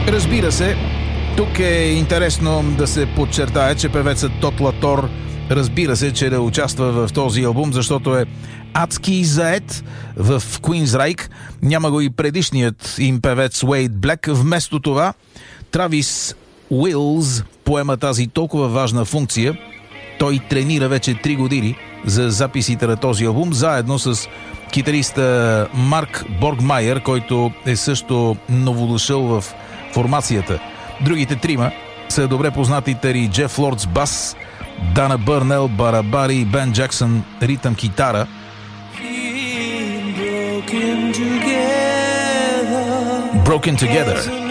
Разбира се, тук е интересно да се подчертае, че певецът Тот Латор разбира се, че да участва в този албум, защото е адски заед в Queensryche. Няма го и предишният им певец Уейд Блек. Вместо това Травис Уилс поема тази толкова важна функция. Той тренира вече 3 години за записите на този албум, заедно с китариста Марк Боргмайер, който е също новодошъл в формацията. Другите трима са добре познатите и Джеф Лордс бас, Дана Бърнел барабари и Бен Джаксън ритъм китара. Broken Together